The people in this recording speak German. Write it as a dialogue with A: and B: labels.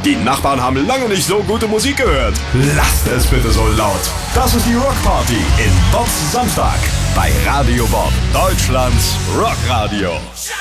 A: Die Nachbarn haben lange nicht so gute Musik gehört. Lasst es bitte so laut. Das ist die Rockparty in Bobs Samstag bei Radio Bob, Deutschlands Rockradio.